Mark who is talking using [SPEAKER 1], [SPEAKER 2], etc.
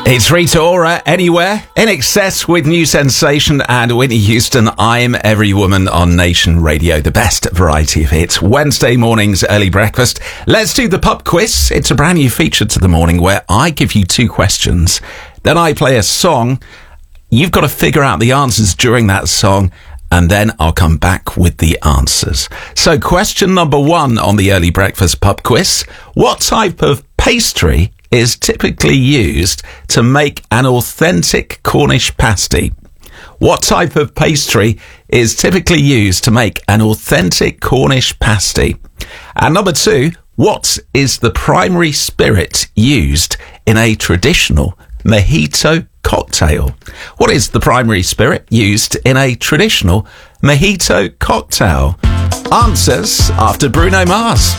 [SPEAKER 1] It's Rita Ora, Anywhere, In Excess with New Sensation and Whitney Houston. I'm Every Woman on Nation Radio, the best variety of hits. Wednesday morning's early breakfast. Let's do the pub quiz. It's a brand new feature to the morning where I give you two questions. Then I play a song. You've got to figure out the answers during that song. And then I'll come back with the answers. So question number one on the early breakfast pub quiz. What type of pastry is typically used to make an authentic Cornish pasty? What type of pastry is typically used to make an authentic Cornish pasty? And number two, what is the primary spirit used in a traditional mojito cocktail? What is the primary spirit used in a traditional mojito cocktail? Answers after Bruno Mars.